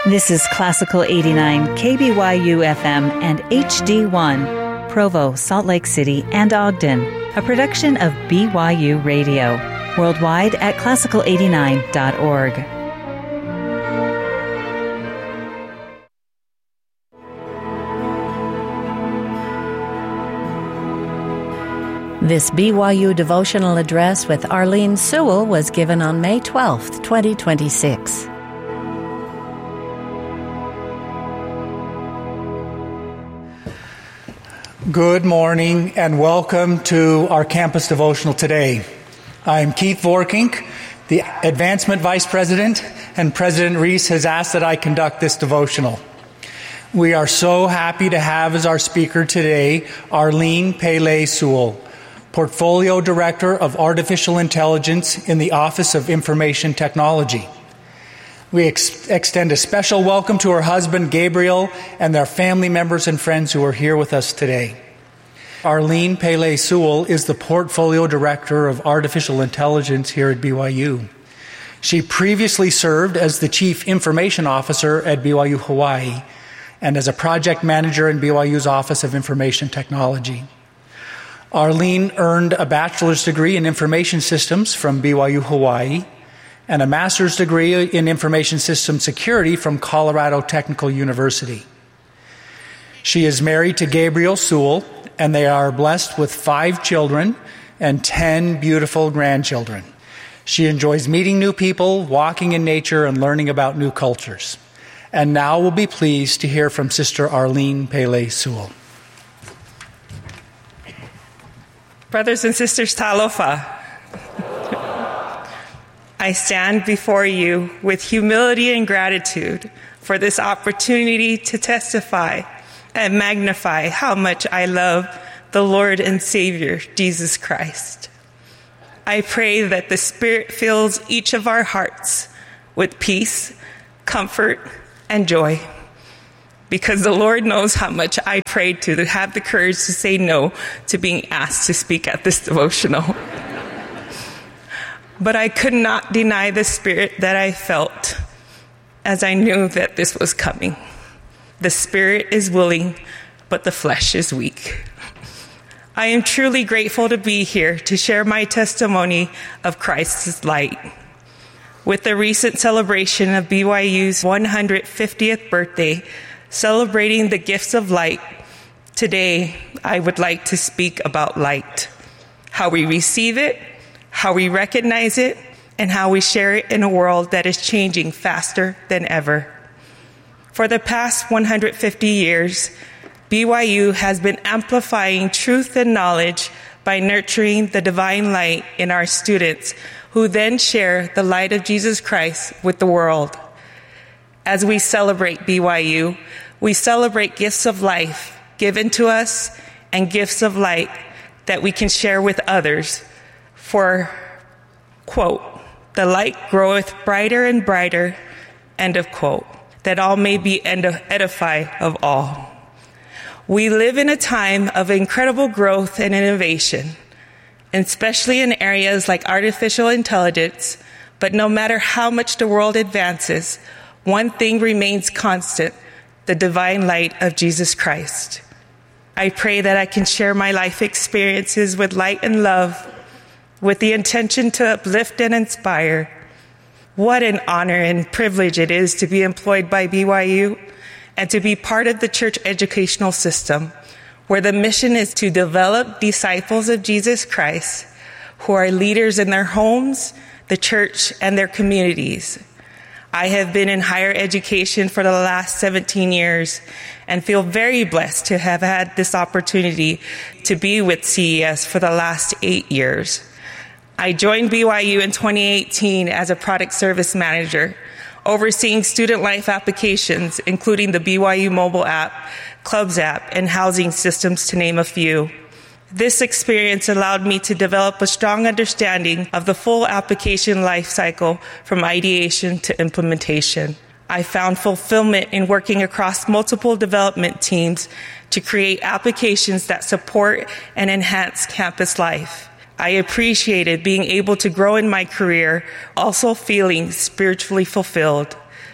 This is Classical 89, KBYU FM and HD1, Provo, Salt Lake City, and Ogden, a production of BYU Radio, worldwide at classical89.org. This BYU devotional address with Arlene Sewell was given on May 12, 2026. Good morning and welcome to our campus devotional today. I'm Keith Vorkink, the Advancement Vice President, and President Reese has asked that I conduct this devotional. We are so happy to have as our speaker today Arlene Pele Sewell, Portfolio Director of Artificial Intelligence in the Office of Information Technology. We extend a special welcome to her husband, Gabriel, and their family members and friends who are here with us today. Arlene Pele Sewell is the Portfolio Director of Artificial Intelligence here at BYU. She previously served as the Chief Information Officer at BYU Hawaii and as a Project Manager in BYU's Office of Information Technology. Arlene earned a bachelor's degree in Information Systems from BYU Hawaii and a master's degree in Information System Security from Colorado Technical University. She is married to Gabriel Sewell, and they are blessed with 5 children and 10 beautiful grandchildren. She enjoys meeting new people, walking in nature, and learning about new cultures. And now we'll be pleased to hear from Sister Arlene Pele Sewell. Brothers and sisters, talofa. I stand before you with humility and gratitude for this opportunity to testify and magnify how much I love the Lord and Savior, Jesus Christ. I pray that the Spirit fills each of our hearts with peace, comfort, and joy, because the Lord knows how much I prayed to have the courage to say no to being asked to speak at this devotional. But I could not deny the spirit that I felt as I knew that this was coming. The spirit is willing, but the flesh is weak. I am truly grateful to be here to share my testimony of Christ's light. With the recent celebration of BYU's 150th birthday, celebrating the gifts of light, today I would like to speak about light, how we receive it, how we recognize it, and how we share it in a world that is changing faster than ever. For the past 150 years, BYU has been amplifying truth and knowledge by nurturing the divine light in our students, who then share the light of Jesus Christ with the world. As we celebrate BYU, we celebrate gifts of life given to us and gifts of light that we can share with others. For, quote, the light groweth brighter and brighter, end of quote, that all may be edified of all. We live in a time of incredible growth and innovation, especially in areas like artificial intelligence, but no matter how much the world advances, one thing remains constant: the divine light of Jesus Christ. I pray that I can share my life experiences with light and love, with the intention to uplift and inspire. What an honor and privilege it is to be employed by BYU and to be part of the church educational system, where the mission is to develop disciples of Jesus Christ who are leaders in their homes, the church, and their communities. I have been in higher education for the last 17 years and feel very blessed to have had this opportunity to be with CES for the last 8 years. I joined BYU in 2018 as a product service manager, overseeing student life applications, including the BYU mobile app, Clubs app, and housing systems, to name a few. This experience allowed me to develop a strong understanding of the full application lifecycle from ideation to implementation. I found fulfillment in working across multiple development teams to create applications that support and enhance campus life. I appreciated being able to grow in my career, also feeling spiritually fulfilled.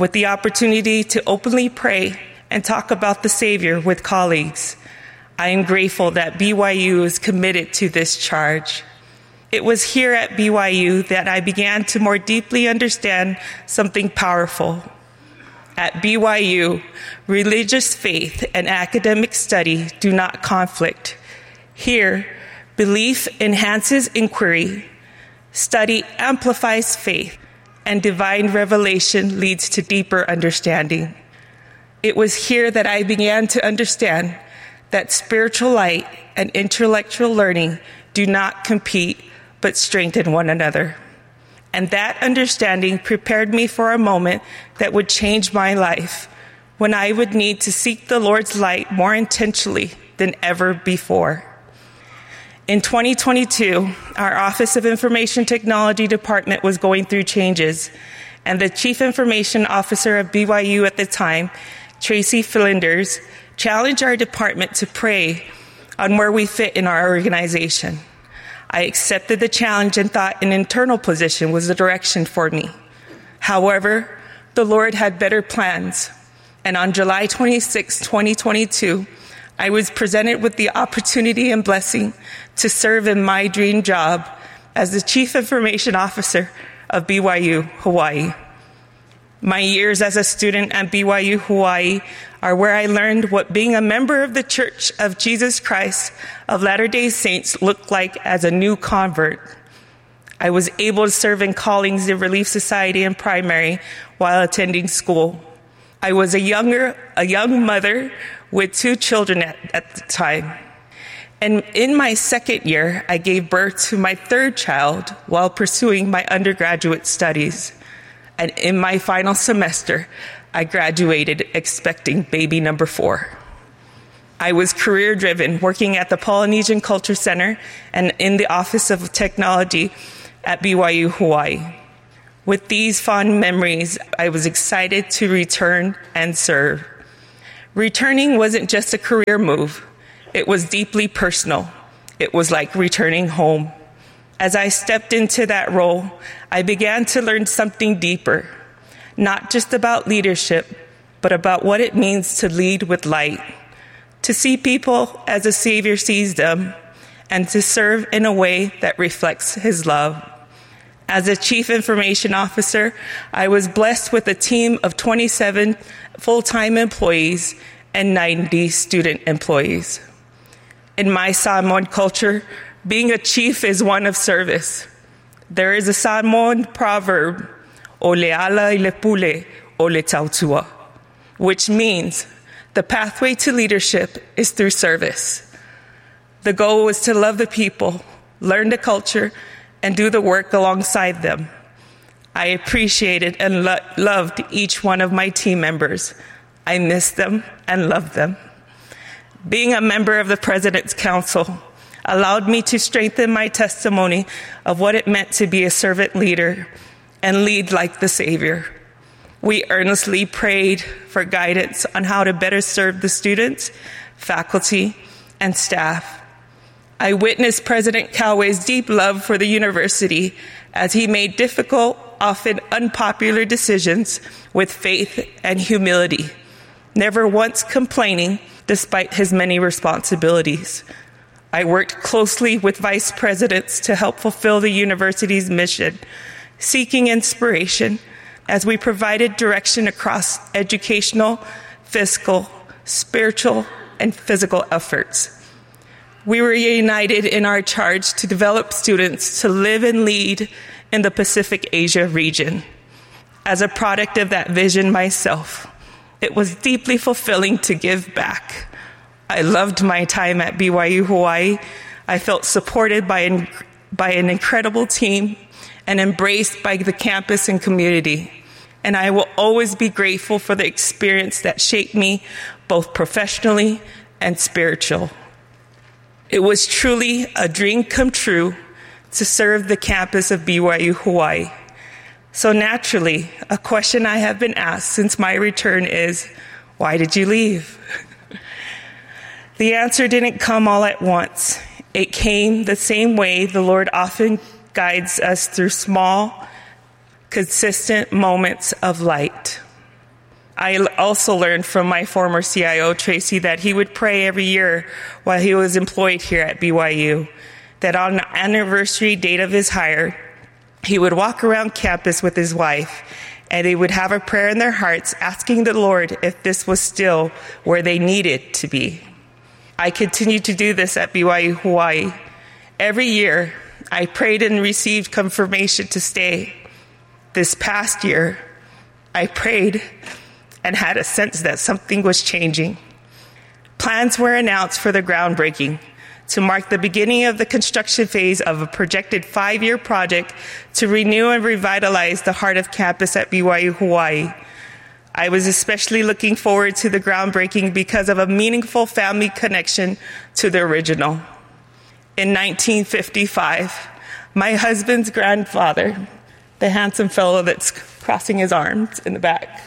with the opportunity to openly pray and talk about the Savior with colleagues. I am grateful that BYU is committed to this charge. It was here at BYU that I began to more deeply understand something powerful. At BYU, religious faith and academic study do not conflict. Here, belief enhances inquiry, study amplifies faith, and divine revelation leads to deeper understanding. It was here that I began to understand that spiritual light and intellectual learning do not compete but strengthen one another. And that understanding prepared me for a moment that would change my life, when I would need to seek the Lord's light more intentionally than ever before. In 2022, our Office of Information Technology Department was going through changes, and the Chief Information Officer of BYU at the time, Tracy Flinders, challenged our department to pray on where we fit in our organization. I accepted the challenge and thought an internal position was the direction for me. However, the Lord had better plans, and on July 26, 2022, I was presented with the opportunity and blessing to serve in my dream job as the Chief Information Officer of BYU Hawaii. My years as a student at BYU Hawaii are where I learned what being a member of the Church of Jesus Christ of Latter-day Saints looked like as a new convert. I was able to serve in Callings of Relief Society and primary while attending school. I was a young mother with 2 children at the time. And in my second year, I gave birth to my 3rd child while pursuing my undergraduate studies. And in my final semester, I graduated expecting baby number 4. I was career-driven, working at the Polynesian Culture Center and in the Office of Technology at BYU Hawaii. With these fond memories, I was excited to return and serve. Returning wasn't just a career move. It was deeply personal. It was like returning home. As I stepped into that role, I began to learn something deeper, not just about leadership, but about what it means to lead with light, to see people as a Savior sees them, and to serve in a way that reflects His love. As a Chief Information Officer, I was blessed with a team of 27 full-time employees and 90 student employees. In my Samoan culture, being a chief is one of service. There is a Samoan proverb, o le ala I le pule, o le tautua, which means the pathway to leadership is through service. The goal was to love the people, learn the culture, and do the work alongside them. I appreciated and loved each one of my team members. I missed them and loved them. Being a member of the President's Council allowed me to strengthen my testimony of what it meant to be a servant leader and lead like the Savior. We earnestly prayed for guidance on how to better serve the students, faculty, and staff. I witnessed President Kauwe's deep love for the university as he made difficult, often unpopular decisions with faith and humility, never once complaining despite his many responsibilities. I worked closely with vice presidents to help fulfill the university's mission, seeking inspiration as we provided direction across educational, fiscal, spiritual, and physical efforts. We were united in our charge to develop students to live and lead in the Pacific Asia region. As a product of that vision myself, it was deeply fulfilling to give back. I loved my time at BYU Hawaii. I felt supported by an incredible team and embraced by the campus and community. And I will always be grateful for the experience that shaped me both professionally and spiritually. It was truly a dream come true to serve the campus of BYU Hawaii. So naturally, a question I have been asked since my return is, why did you leave? The answer didn't come all at once. It came the same way the Lord often guides us through small, consistent moments of light. I also learned from my former CIO, Tracy, that he would pray every year while he was employed here at BYU, that on the anniversary date of his hire, he would walk around campus with his wife, and they would have a prayer in their hearts asking the Lord if this was still where they needed to be. I continued to do this at BYU Hawaii. Every year, I prayed and received confirmation to stay. This past year, I prayed and had a sense that something was changing. Plans were announced for the groundbreaking to mark the beginning of the construction phase of a projected 5-year project to renew and revitalize the heart of campus at BYU Hawaii. I was especially looking forward to the groundbreaking because of a meaningful family connection to the original. In 1955, my husband's grandfather, the handsome fellow that's crossing his arms in the back,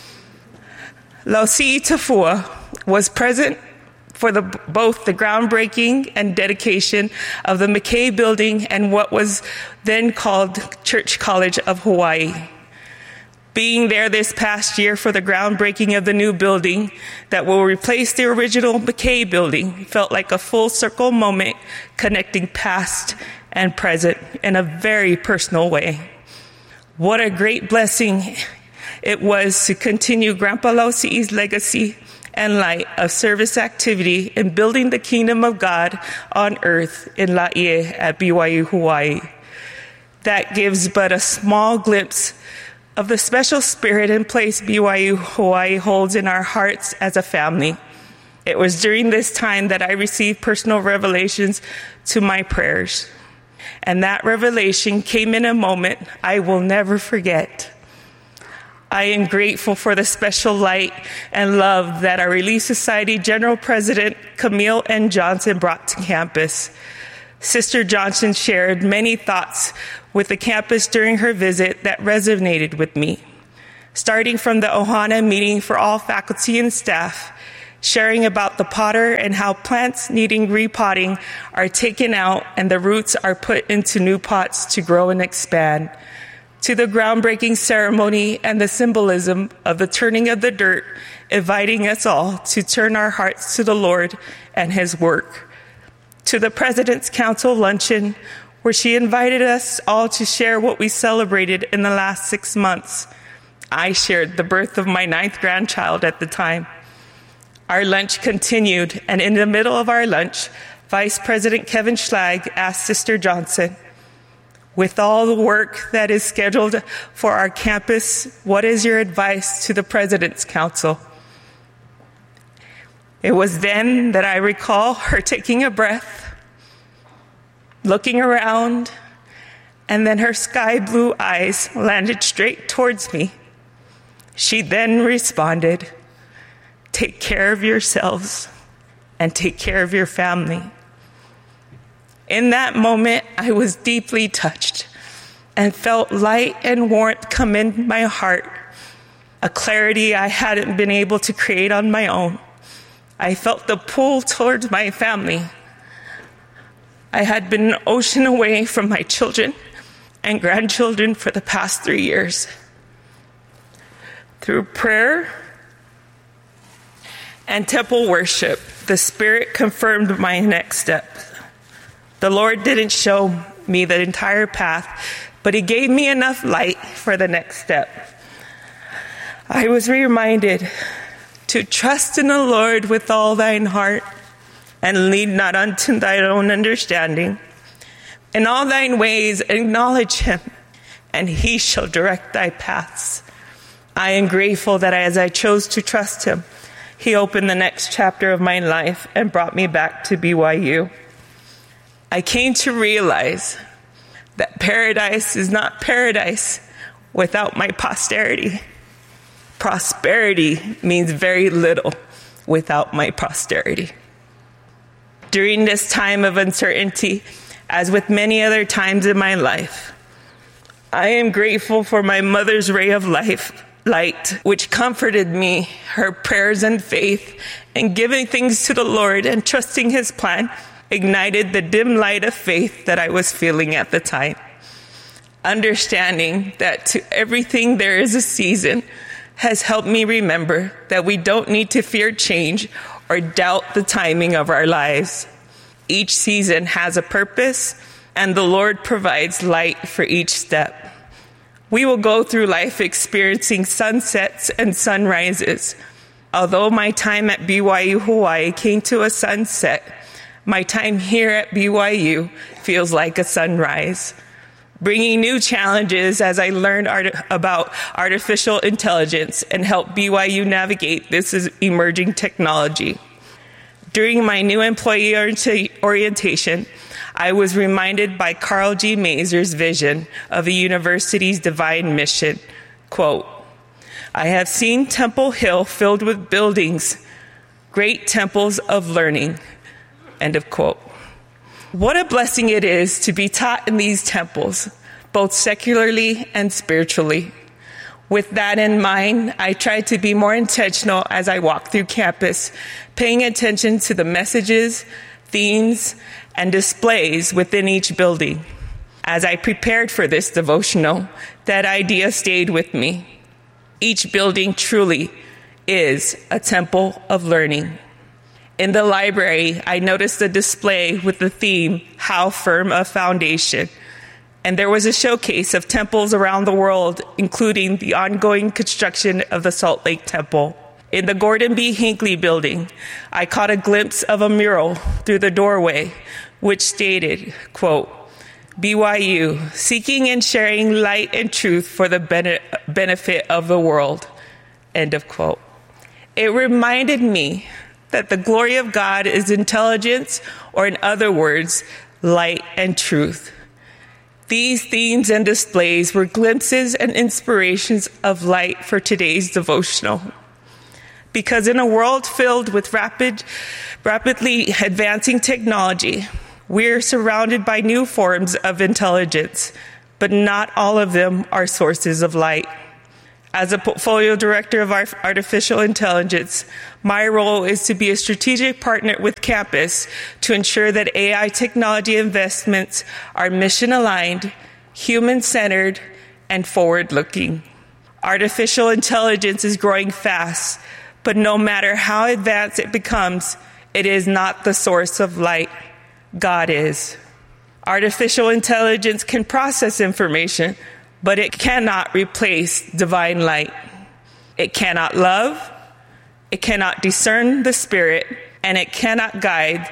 Lausi'i Tafua, was present for both the groundbreaking and dedication of the McKay Building and what was then called Church College of Hawaii. Being there this past year for the groundbreaking of the new building that will replace the original McKay Building felt like a full circle moment connecting past and present in a very personal way. What a great blessing it was to continue Grandpa Lausi'i's legacy and light of service activity in building the kingdom of God on earth in Laie at BYU Hawaii. That gives but a small glimpse of the special spirit and place BYU Hawaii holds in our hearts as a family. It was during this time that I received personal revelations to my prayers. And that revelation came in a moment I will never forget. I am grateful for the special light and love that our Relief Society General President Camille N. Johnson brought to campus. Sister Johnson shared many thoughts with the campus during her visit that resonated with me, starting from the Ohana meeting for all faculty and staff, sharing about the potter and how plants needing repotting are taken out and the roots are put into new pots to grow and expand, to the groundbreaking ceremony and the symbolism of the turning of the dirt, inviting us all to turn our hearts to the Lord and His work, to the President's Council luncheon, where she invited us all to share what we celebrated in the last 6 months. I shared the birth of my 9th grandchild at the time. Our lunch continued, and in the middle of our lunch, Vice President Kevin Schlag asked Sister Johnson, with all the work that is scheduled for our campus, what is your advice to the President's Council? It was then that I recall her taking a breath, looking around, and then her sky blue eyes landed straight towards me. She then responded, "Take care of yourselves and take care of your family." In that moment, I was deeply touched and felt light and warmth come in my heart, a clarity I hadn't been able to create on my own. I felt the pull towards my family. I had been an ocean away from my children and grandchildren for the past 3 years. Through prayer and temple worship, the Spirit confirmed my next step. The Lord didn't show me the entire path, but He gave me enough light for the next step. I was reminded to trust in the Lord with all thine heart and lean not unto thine own understanding. In all thine ways acknowledge Him, and He shall direct thy paths. I am grateful that as I chose to trust Him, He opened the next chapter of my life and brought me back to BYU. I came to realize that paradise is not paradise without my posterity. Prosperity means very little without my posterity. During this time of uncertainty, as with many other times in my life, I am grateful for my mother's ray of light, which comforted me, her prayers and faith, and giving things to the Lord and trusting His plan ignited the dim light of faith that I was feeling at the time. Understanding that to everything there is a season, has helped me remember that we don't need to fear change or doubt the timing of our lives. Each season has a purpose, and the Lord provides light for each step. We will go through life experiencing sunsets and sunrises. Although my time at BYU Hawaii came to a sunset, my time here at BYU feels like a sunrise, bringing new challenges as I learned about artificial intelligence and help BYU navigate this emerging technology. During my new employee orientation, I was reminded by Carl G. Mazur's vision of a university's divine mission. Quote, "I have seen Temple Hill filled with buildings, great temples of learning." End of quote. What a blessing it is to be taught in these temples, both secularly and spiritually. With that in mind, I try to be more intentional as I walk through campus, paying attention to the messages, themes, and displays within each building. As I prepared for this devotional, that idea stayed with me. Each building truly is a temple of learning. In the library, I noticed a display with the theme, "How Firm a Foundation," and there was a showcase of temples around the world, including the ongoing construction of the Salt Lake Temple. In the Gordon B. Hinckley building, I caught a glimpse of a mural through the doorway, which stated, quote, "BYU, seeking and sharing light and truth for the benefit of the world," end of quote. It reminded me that the glory of God is intelligence, or in other words, light and truth. These themes and displays were glimpses and inspirations of light for today's devotional. Because in a world filled with rapidly advancing technology, we're surrounded by new forms of intelligence, but not all of them are sources of light. As a portfolio director of artificial intelligence, my role is to be a strategic partner with campus to ensure that AI technology investments are mission-aligned, human-centered, and forward-looking. Artificial intelligence is growing fast, but no matter how advanced it becomes, it is not the source of light. God is. Artificial intelligence can process information, but it cannot replace divine light. It cannot love, it cannot discern the Spirit, and it cannot guide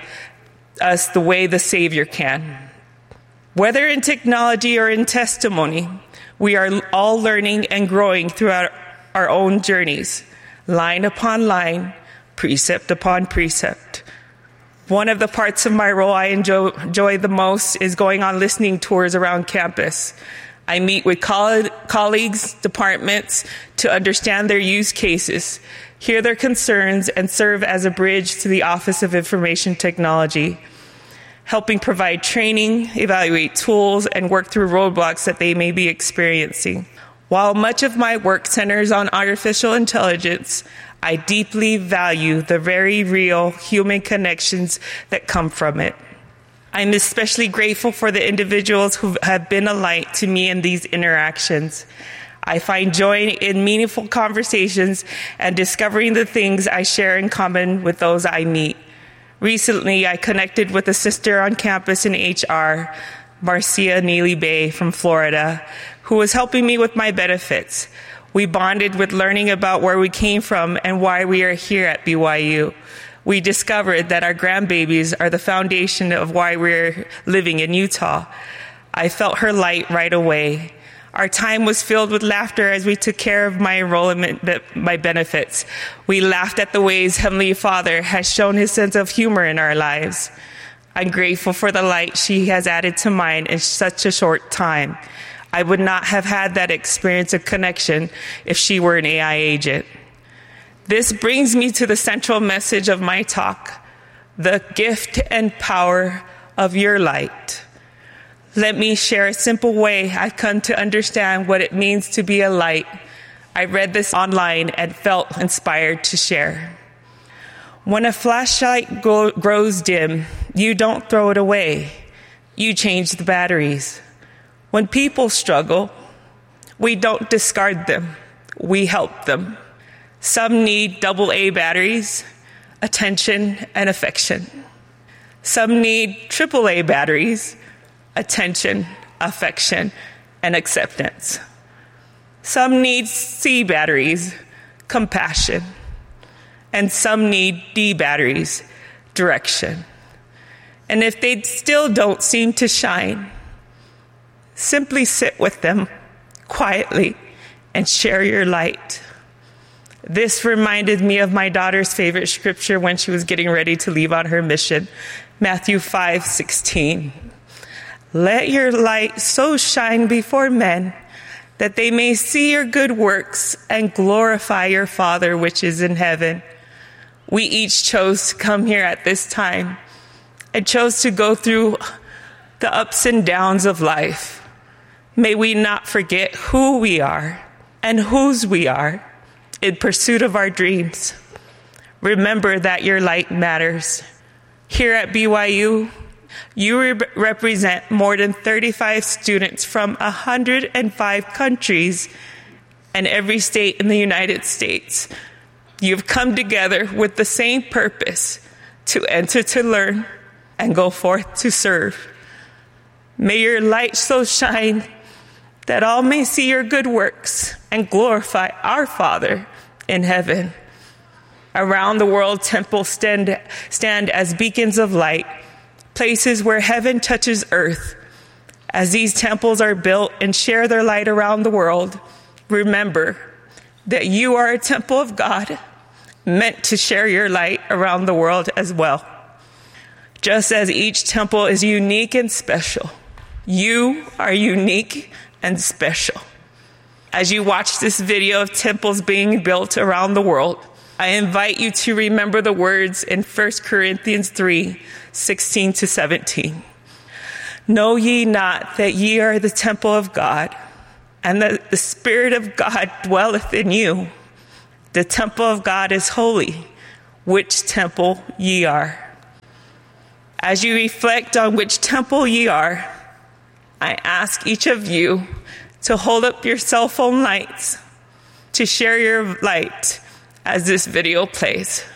us the way the Savior can. Whether in technology or in testimony, we are all learning and growing throughout our own journeys, line upon line, precept upon precept. One of the parts of my role I enjoy the most is going on listening tours around campus. I meet with colleagues, departments, to understand their use cases, hear their concerns, and serve as a bridge to the Office of Information Technology, helping provide training, evaluate tools, and work through roadblocks that they may be experiencing. While much of my work centers on artificial intelligence, I deeply value the very real human connections that come from it. I'm especially grateful for the individuals who have been a light to me in these interactions. I find joy in meaningful conversations and discovering the things I share in common with those I meet. Recently, I connected with a sister on campus in HR, Marcia Neely Bay from Florida, who was helping me with my benefits. We bonded with learning about where we came from and why we are here at BYU. We discovered that our grandbabies are the foundation of why we're living in Utah. I felt her light right away. Our time was filled with laughter as we took care of my enrollment, my benefits. We laughed at the ways Heavenly Father has shown his sense of humor in our lives. I'm grateful for the light she has added to mine in such a short time. I would not have had that experience of connection if she were an AI agent. This brings me to the central message of my talk, the gift and power of your light. Let me share a simple way I've come to understand what it means to be a light. I read this online and felt inspired to share. When a flashlight grows dim, you don't throw it away. You change the batteries. When people struggle, we don't discard them. We help them. Some need AA batteries, attention and affection. Some need AAA batteries, attention, affection, and acceptance. Some need C batteries, compassion. And some need D batteries, direction. And if they still don't seem to shine, simply sit with them quietly and share your light. This reminded me of my daughter's favorite scripture when she was getting ready to leave on her mission, Matthew 5:16. Let your light so shine before men that they may see your good works and glorify your Father which is in heaven. We each chose to come here at this time and chose to go through the ups and downs of life. May we not forget who we are and whose we are in pursuit of our dreams. Remember that your light matters. Here at BYU, you represent more than 35 students from 105 countries and every state in the United States. You've come together with the same purpose, to enter to learn and go forth to serve. May your light so shine that all may see your good works and glorify our Father in heaven. Around the world, temples stand as beacons of light, places where heaven touches earth. As these temples are built and share their light around the world, remember that you are a temple of God, meant to share your light around the world as well. Just as each temple is unique and special, you are unique and special. As you watch this video of temples being built around the world, I invite you to remember the words in 1 Corinthians 3:16-17. Know ye not that ye are the temple of God, and that the Spirit of God dwelleth in you? The temple of God is holy, which temple ye are. As you reflect on which temple ye are, I ask each of you to hold up your cell phone lights, to share your light as this video plays.